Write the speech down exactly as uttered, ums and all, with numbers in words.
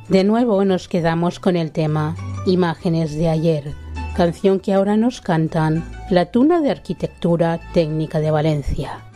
De nuevo nos quedamos con el tema Imágenes de ayer, canción que ahora nos cantan la Tuna de Arquitectura Técnica de Valencia.